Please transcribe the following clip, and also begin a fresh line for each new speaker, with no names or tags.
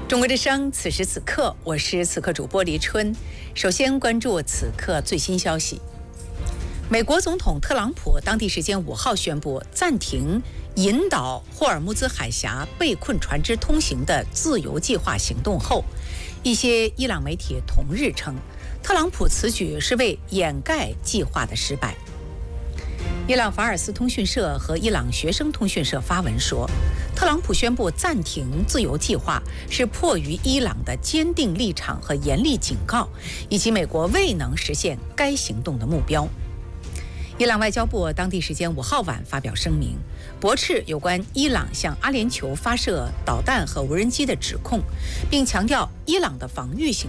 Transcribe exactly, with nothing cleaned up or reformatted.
中国之声，此时此刻，我是此刻主播黎春。首先关注此刻最新消息。美国总统特朗普当地时间五号宣布暂停引导霍尔木兹海峡被困船只通行的自由计划行动后，一些伊朗媒体同日称，特朗普此举是为掩盖计划的失败。伊朗法尔斯通讯社和伊朗学生通讯社发文说，特朗普宣布暂停自由计划是迫于伊朗的坚定立场和严厉警告，以及美国未能实现该行动的目标。伊朗外交部当地时间五号晚发表声明，驳斥有关伊朗向阿联酋发射导弹和无人机的指控，并强调伊朗的防御行